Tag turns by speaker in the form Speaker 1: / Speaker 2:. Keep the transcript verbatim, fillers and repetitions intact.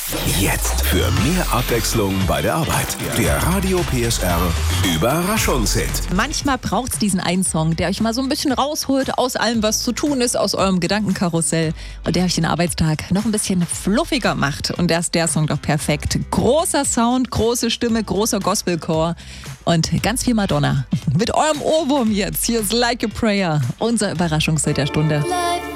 Speaker 1: Jetzt für mehr Abwechslung bei der Arbeit. Der Radio P S R Überraschungshit.
Speaker 2: Manchmal braucht es diesen einen Song, der euch mal so ein bisschen rausholt aus allem, was zu tun ist, aus eurem Gedankenkarussell und der euch den Arbeitstag noch ein bisschen fluffiger macht. Und da ist der Song doch perfekt. Großer Sound, große Stimme, großer Gospelchor und ganz viel Madonna. Mit eurem Ohrwurm jetzt. Hier ist Like a Prayer, unser Überraschungshit der Stunde.